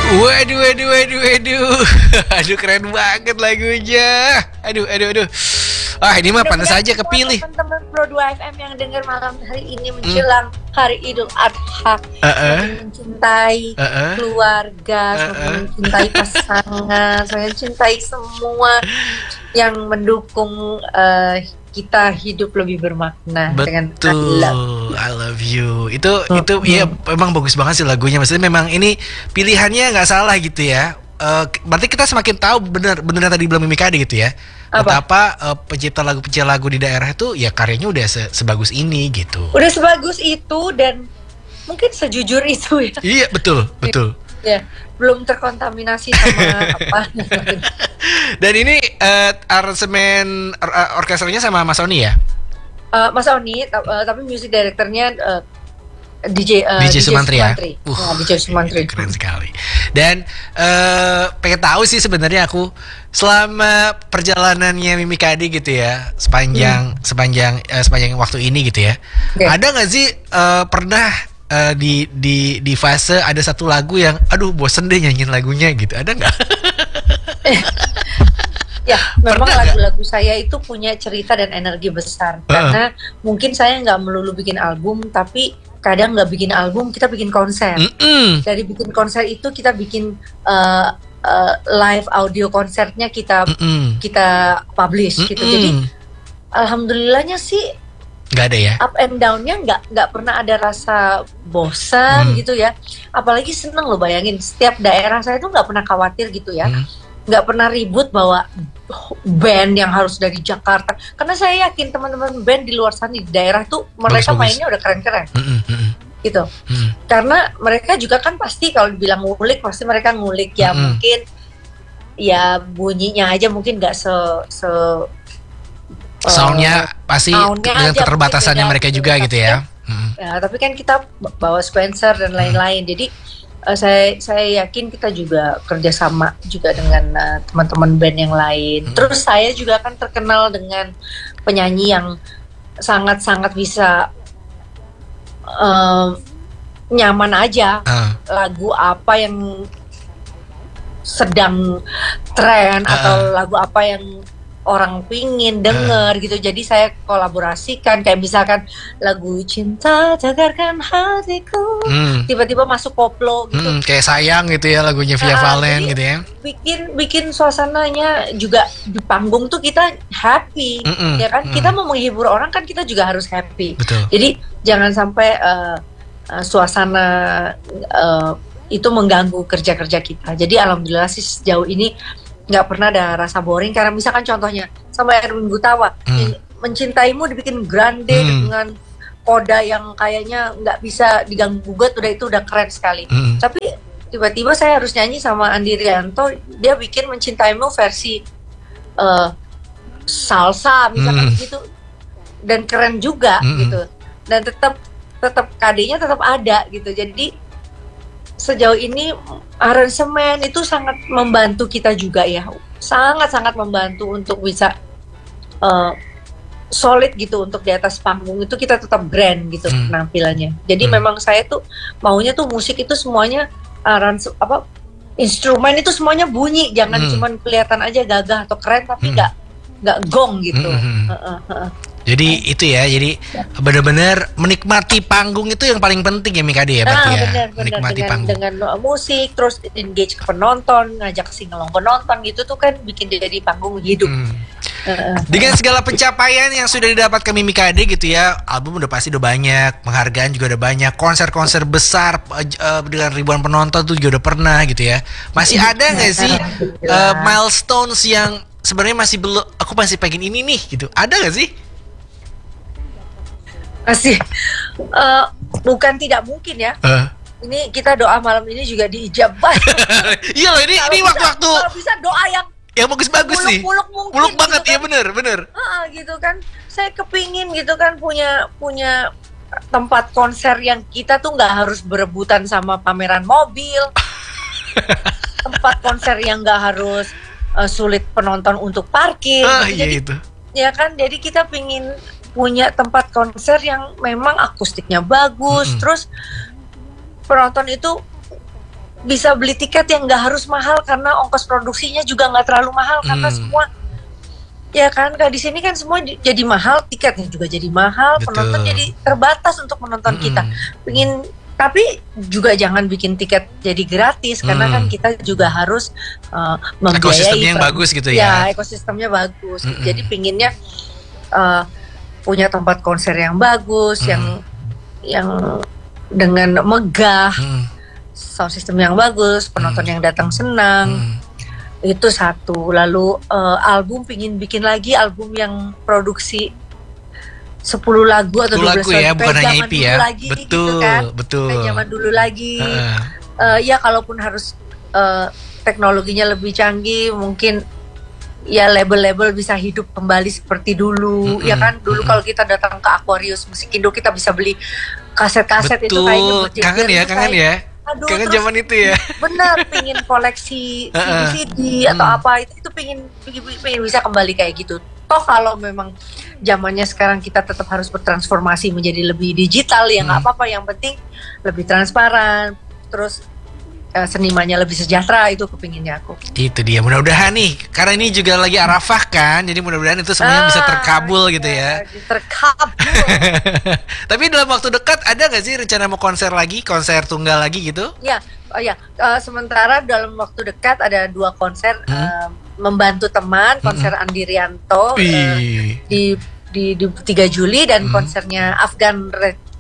Waduh, waduh, waduh, waduh. Aduh, keren banget lagunya. Aduh. Ah, ini mah pantas aja kepilih. Teman-teman Pro 2 FM yang dengar malam hari ini menjelang hari Idul Adha, semakin mencintai keluarga, semakin mencintai pasangan, semakin mencintai semua yang mendukung kita hidup lebih bermakna. Betul, dengan I love you. Itu ya memang bagus banget sih lagunya. Maksudnya memang ini pilihannya nggak salah gitu ya. Berarti kita semakin tahu bener yang tadi bilang Mimi Kade gitu ya. Betapa pencipta lagu di daerah itu ya karyanya udah sebagus ini gitu. Udah sebagus itu dan mungkin sejujur itu ya. Iya, betul. Ya, belum terkontaminasi sama apa. Dan ini aransemen orkestranya sama Mas Oni ya? Mas Oni, tapi music directornya DJ Sumantri ya? DJ Sumantri. Keren sekali. Dan pengen tahu sih sebenarnya aku selama perjalanannya Mimi Kade gitu ya, sepanjang waktu ini gitu ya. Okay. Ada nggak sih pernah di fase ada satu lagu yang aduh bosen deh nyanyiin lagunya gitu, ada nggak? Ya, memang lagu-lagu saya itu punya cerita dan energi besar. Karena mungkin saya nggak melulu bikin album, tapi kadang nggak bikin album, kita bikin konser. Dari bikin konser itu kita bikin live audio konsernya kita publish gitu. Jadi alhamdulillahnya sih nggak ada ya, up and down-nya nggak pernah ada rasa bosan gitu ya. Apalagi seneng loh, bayangin setiap daerah saya tuh nggak pernah khawatir gitu ya. Nggak pernah ribut bahwa band yang harus dari Jakarta, karena saya yakin teman-teman band di luar sana di daerah tuh mereka mainnya udah keren-keren gitu. Karena mereka juga kan pasti kalau dibilang ngulik pasti mereka ngulik ya. Mungkin ya bunyinya aja mungkin nggak soundnya pasti dengan keterbatasannya mereka juga gitu ya. Ya, tapi kan kita bawa sequencer dan lain-lain, jadi saya yakin kita juga kerjasama juga dengan teman-teman band yang lain. Terus saya juga kan terkenal dengan penyanyi yang sangat-sangat bisa nyaman aja lagu apa yang sedang tren atau lagu apa yang orang pingin denger gitu. Jadi saya kolaborasikan, kayak misalkan lagu Cinta Tegarkan Hatiku tiba-tiba masuk koplo gitu, kayak Sayang gitu ya lagunya Via Valen gitu ya. Bikin suasananya juga di panggung tuh kita happy ya kan. Kita mau menghibur orang kan, kita juga harus happy. Betul. Jadi jangan sampai suasana itu mengganggu kerja-kerja kita. Jadi alhamdulillah sih sejauh ini nggak pernah ada rasa boring. Karena misalkan contohnya sama Erwin Gutawa, Mencintaimu dibikin grande dengan koda yang kayaknya nggak bisa diganggu gugat, udah keren sekali. Tapi tiba-tiba saya harus nyanyi sama Andi Rianto, dia bikin Mencintaimu versi salsa misalkan gitu, dan keren juga gitu. Dan tetap KD-nya tetap ada gitu. Jadi sejauh ini aransemen itu sangat membantu kita juga ya, sangat membantu untuk bisa solid gitu untuk di atas panggung itu kita tetap grand gitu penampilannya. Jadi memang saya tuh maunya tuh musik itu semuanya instrumen itu semuanya bunyi, jangan cuman kelihatan aja gagah atau keren tapi nggak gong gitu. Jadi itu ya, jadi benar-benar menikmati panggung itu yang paling penting ya Mimi Kade ya, berarti ya. Menikmati panggung dengan musik, terus engage ke penonton, ngajak singelong penonton gitu tuh kan bikin jadi panggung hidup. Dengan segala pencapaian yang sudah didapatkan Mimi Kade gitu ya, album udah pasti udah banyak, penghargaan juga udah banyak, konser-konser besar dengan ribuan penonton tuh juga udah pernah gitu ya. Masih ada nggak sih milestones yang sebenarnya aku masih pengen ini nih gitu, ada nggak sih? Masih bukan tidak mungkin ya. Ini kita doa malam ini juga diijabah. Iya loh, ini waktu-waktu kalau bisa doa yang bagus-bagus sih. Muluk banget gitu kan. Ya bener. Gitu kan. Saya kepingin gitu kan punya tempat konser yang kita tuh nggak harus berebutan sama pameran mobil. Tempat konser yang nggak harus sulit penonton untuk parkir. Iya itu. Ya kan, jadi kita pingin punya tempat konser yang memang akustiknya bagus, terus penonton itu bisa beli tiket yang nggak harus mahal karena ongkos produksinya juga nggak terlalu mahal karena semua ya kan kayak di sini kan semua jadi mahal, tiketnya juga jadi mahal, penonton jadi terbatas untuk menonton kita. Tapi juga jangan bikin tiket jadi gratis karena kan kita juga harus membiayai ekosistemnya yang bagus gitu ya. Ya, ekosistemnya bagus. Jadi pinginnya punya tempat konser yang bagus, yang dengan megah, sound system yang bagus, penonton yang datang senang. Itu satu. Lalu album pingin bikin lagi album yang produksi 10 lagu atau 12 lagu ya, bukan hanya EP ya. Lagi, betul, gitu kan. betul. Kayak zaman dulu lagi. Ya kalaupun harus teknologinya lebih canggih, mungkin ya label-label bisa hidup kembali seperti dulu. Ya kan dulu kalau kita datang ke Aquarius Musikindo kita bisa beli kaset-kaset itu kayaknya kangen ya. Aduh, kangen zaman itu ya. Bener, pingin koleksi CD atau apa itu pingin bisa kembali kayak gitu. Toh kalau memang zamannya sekarang kita tetap harus bertransformasi menjadi lebih digital ya nggak apa-apa. Yang penting lebih transparan, terus senimannya lebih sejahtera, itu kepinginnya aku. Itu dia, mudah-mudahan nih, karena ini juga lagi Arafah kan, jadi mudah-mudahan itu semuanya bisa terkabul gitu ya. Terkabul. Tapi dalam waktu dekat ada nggak sih rencana mau konser tunggal lagi gitu? Ya, sementara dalam waktu dekat ada 2 konser membantu teman, konser Andi Rianto di 3 Juli dan konsernya Afgan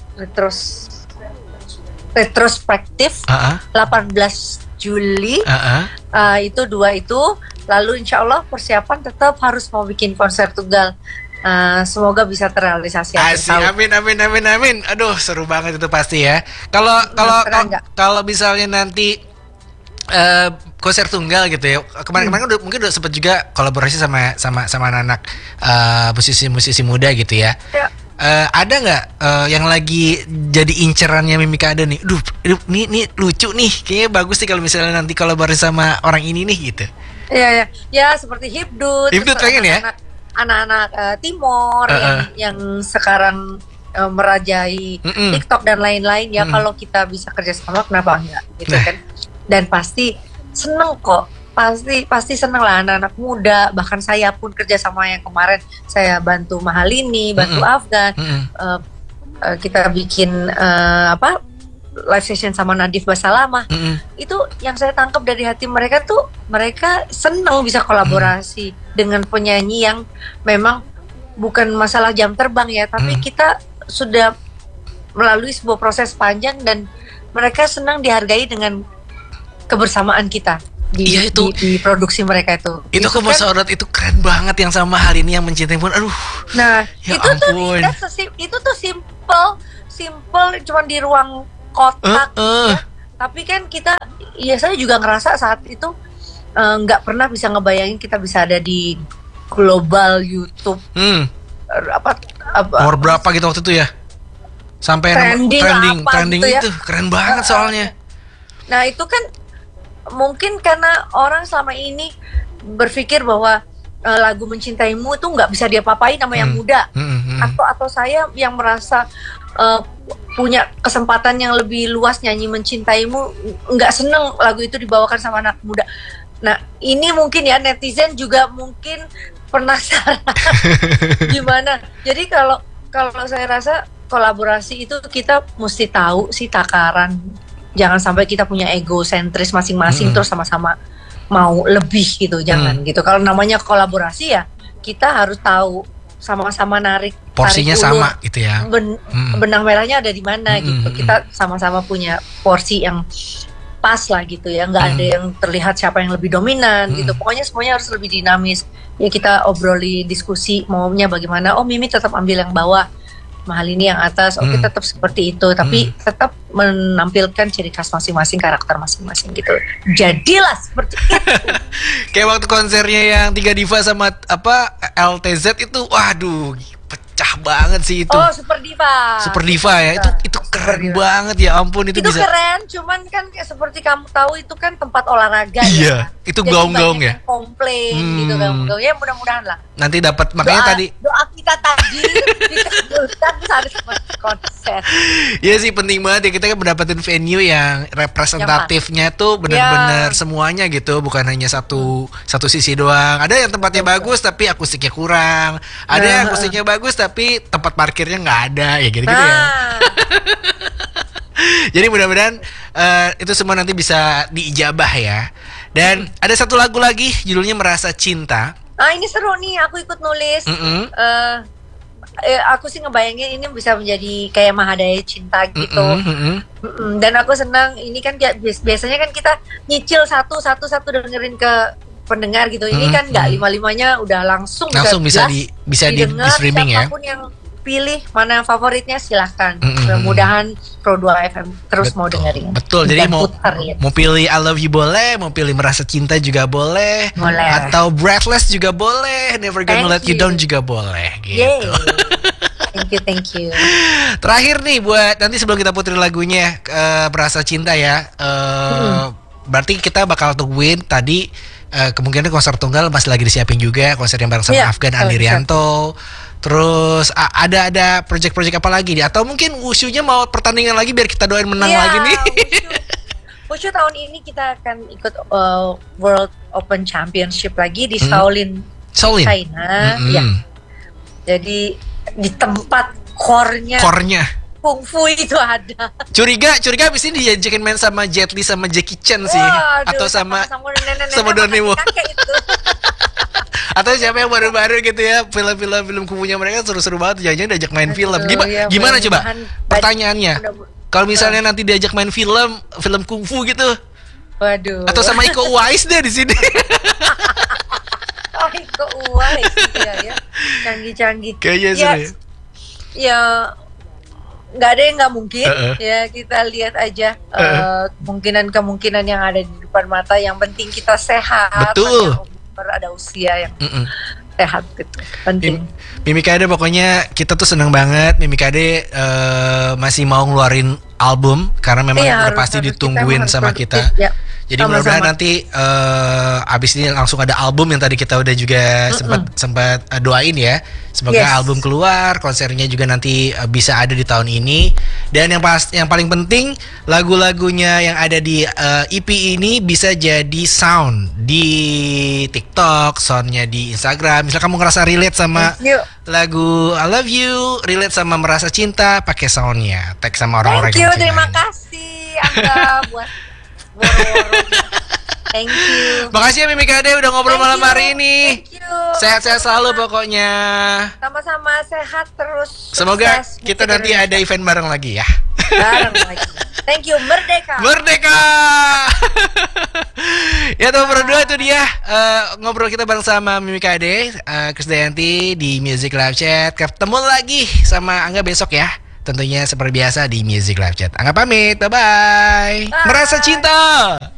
retrospektif 18 Juli. Itu 2 itu. Lalu insya Allah persiapan tetap harus mau bikin konser tunggal. Semoga bisa terrealisasi. Amin. Aduh, seru banget itu pasti ya. Kalau misalnya nanti konser tunggal gitu ya. Kemarin-kemarin mungkin udah sempet juga kolaborasi sama anak-anak musisi muda gitu ya. Ada nggak yang lagi jadi incerannya Mimikade nih? Ini lucu nih, kayaknya bagus nih kalau misalnya nanti kolaborasi sama orang ini nih gitu. Ya seperti Hibdut pengen ya? Anak-anak Timor yang sekarang merajai TikTok dan lain-lain ya. Kalau kita bisa kerjasama kenapa enggak gitu kan? Dan pasti seneng kok. Pasti seneng lah anak-anak muda. Bahkan saya pun kerja sama yang kemarin saya bantu Mahalini, bantu Afgan. Kita bikin live session sama Nadif Basalamah. Itu yang saya tangkap dari hati mereka tuh, mereka seneng bisa kolaborasi dengan penyanyi yang memang bukan masalah jam terbang ya, tapi kita sudah melalui sebuah proses panjang dan mereka senang dihargai dengan kebersamaan kita. Di produksi mereka itu kebersaudara itu keren banget, yang sama hal ini yang mencintai pun nah ya itu ampun. Itu tuh simple cuman di ruang kotak ya. Tapi kan saya juga ngerasa saat itu nggak pernah bisa ngebayangin kita bisa ada di global YouTube. Nomor berapa gitu waktu itu ya, sampai trending gitu ya. Itu keren banget soalnya. Nah itu kan mungkin karena orang selama ini berpikir bahwa lagu Mencintaimu itu nggak bisa diapa-apain sama yang muda, atau saya yang merasa punya kesempatan yang lebih luas nyanyi Mencintaimu nggak seneng lagu itu dibawakan sama anak muda. Nah ini mungkin ya netizen juga mungkin penasaran gimana. Jadi kalau saya rasa kolaborasi itu kita mesti tahu sih takaran. Jangan sampai kita punya egosentris masing-masing terus sama-sama mau lebih gitu, jangan gitu. Kalau namanya kolaborasi ya kita harus tahu sama-sama porsinya sama gitu ya. Benang merahnya ada di mana gitu. Kita sama-sama punya porsi yang pas lah gitu ya. Nggak ada yang terlihat siapa yang lebih dominan gitu. Pokoknya semuanya harus lebih dinamis. Ya kita obroli, diskusi maunya bagaimana. Oh Mimi tetap ambil yang bawah, Mahalini yang atas, oke tetap seperti itu, tapi tetap menampilkan ciri khas masing-masing, karakter masing-masing gitu. Jadilah seperti itu. Kayak waktu konsernya yang 3 Diva sama LTZ itu, waduh, pecah banget sih itu. Oh, Super Diva ya, itu keren banget ya ampun itu bisa. Keren, cuman kan seperti kamu tahu itu kan tempat olahraga ya. Kan? Itu gaung-gaung ya. Komplain gitu gaung-gaung. Ya mudah-mudahan lah. nanti dapat, makanya tadi doa kita tadi dikabulkan harus konser. Iya sih, penting banget ya kita kan mendapatkan venue yang representatifnya tuh benar-benar semuanya gitu, bukan hanya satu sisi doang. Ada yang tempatnya bagus tapi akustiknya kurang, ada yang akustiknya bagus tapi tempat parkirnya nggak ada, ya gitu-gitu ya. Jadi mudah-mudahan itu semua nanti bisa diijabah ya. Dan ada satu lagu lagi judulnya Merasa Cinta. Ini seru nih, aku ikut nulis. Aku sih ngebayangin ini bisa menjadi kayak Mahadaya Cinta gitu. Dan aku senang, ini kan biasanya kan kita nyicil satu dengerin ke pendengar gitu. Ini kan nggak 5-5-nya udah langsung bisa di streaming ya. Siapapun yang pilih mana favoritnya silahkan. Mudah-mudahan Pro 2 FM terus mau dengerin. Betul. Jadi mau pilih I Love You boleh, mau pilih Merasa Cinta juga boleh. Atau Breathless juga boleh, Never Gonna Let You Down juga boleh gitu. Thank you. Terakhir nih buat nanti sebelum kita puterin lagunya Merasa Cinta ya. Berarti kita bakal tungguin tadi kemungkinan konser tunggal masih lagi disiapin juga, konser yang bareng sama Afgan Andrianto. Terus ada project-project apa lagi nih? Atau mungkin Wushu-nya mau pertandingan lagi biar kita doain menang lagi nih. Wushu tahun ini kita akan ikut World Open Championship lagi di Shaolin, China. Ya. Jadi di tempat core-nya kungfu itu ada. Curiga abis ini diajakin main sama Jet Li sama Jackie Chan sih. Atau sama Donnie Woo. Atau siapa yang baru-baru gitu ya, film kungfunya mereka seru-seru banget, jangan-jangan diajak main film. Gimana coba pertanyaannya? Kalau misalnya nanti diajak main film kungfu gitu. Waduh. Atau sama Iko Uwais deh di sini. Iko Uwais ya. Canggih-canggih. Kayaknya seru. Ya nggak ada yang nggak mungkin. Ya kita lihat aja kemungkinan yang ada di depan mata. Yang penting kita sehat. Betul. Ada usia yang sehat gitu, penting. Mimikade pokoknya kita tuh seneng banget. Mimikade masih mau ngeluarin album karena memang udah pasti ditungguin sama kita. Jadi mudah-mudahan nanti abis ini langsung ada album yang tadi kita udah juga sempat doain ya. Semoga album keluar, konsernya juga nanti bisa ada di tahun ini. Dan yang paling penting lagu-lagunya yang ada di EP ini bisa jadi sound di TikTok, soundnya di Instagram. Misal kamu ngerasa relate sama lagu I Love You, relate sama Merasa Cinta, pakai soundnya, tag sama orang-orang yang terima kasih Angga buat Thank you. Makasih ya Mimikade udah ngobrol malam hari ini. Sehat-sehat selalu pokoknya. Sama-sama sehat terus. Semoga kita nanti ada event bareng lagi ya. Bareng lagi. Thank you, Merdeka. Ya teman berdua, itu dia ngobrol kita bareng sama Mimikade, Krisdayanti di Music Live Chat. Ketemu lagi sama Angga besok ya. Tentunya seperti biasa di Music Live Chat. Angga pamit, bye-bye. Merasa Cinta.